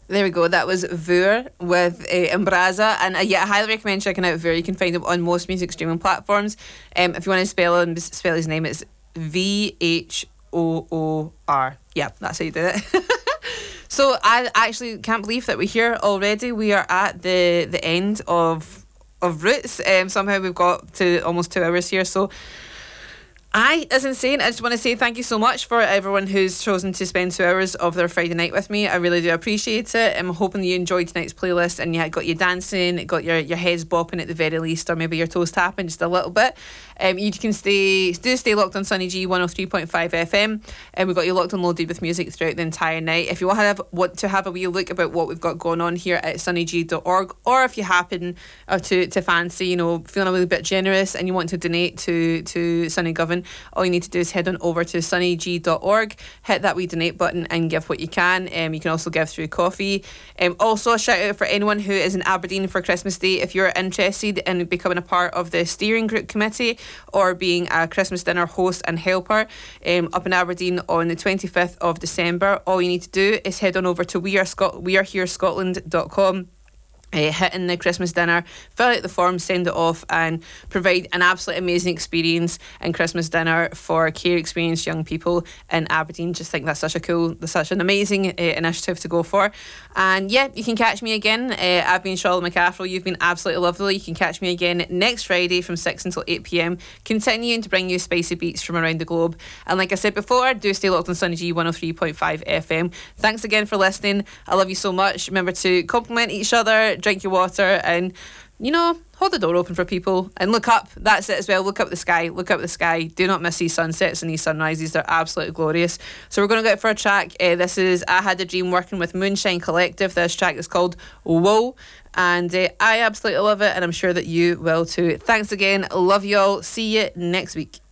There we go. That was Vur with Embraza. And I highly recommend checking out Vur. You can find him on most music streaming platforms. If you want to spell his name, it's VHOOR. Yeah, that's how you do it. So I actually can't believe that we're here already. We are at the end of Roots. Somehow we've got to almost 2 hours here. So it's insane. I just want to say thank you so much for everyone who's chosen to spend 2 hours of their Friday night with me. I really do appreciate it. I'm hoping that you enjoyed tonight's playlist and you got you dancing, got your heads bopping at the very least, or maybe your toes tapping just a little bit. You can stay locked on Sunny G 103.5 FM, and we've got you locked and loaded with music throughout the entire night. If you want to have a wee look about what we've got going on here at sunnyg.org, or if you happen to fancy, feeling a little bit generous and you want to donate to Sunny Govan, all you need to do is head on over to sunnyg.org, hit that wee donate button and give what you can. You can also give through coffee. Also, a shout out for anyone who is in Aberdeen for Christmas Day. If you're interested in becoming a part of the steering group committee or being a Christmas dinner host and helper up in Aberdeen on the 25th of December, all you need to do is head on over to weareherescotland.com. Hit in the Christmas dinner, fill out the form, send it off, and provide an absolutely amazing experience and Christmas dinner for care experienced young people in Aberdeen. Just think that's such an amazing initiative to go for. And yeah, you can catch me again. I've been Charlotte McCaffrey. You've been absolutely lovely. You can catch me again next Friday from 6 until 8 p.m, continuing to bring you spicy beats from around the globe. And like I said before, do stay locked on Sunny G 103.5 FM. Thanks again for listening. I love you so much. Remember to compliment each other, drink your water, and hold the door open for people and look up. That's it as well. Look up the sky. Do not miss these sunsets and these sunrises. They're absolutely glorious. So we're going to go out for a track. This is I Had a Dream, working with Moonshine Collective. This track is called Whoa, and I absolutely love it, and I'm sure that you will too. Thanks again. Love you all. See you next week.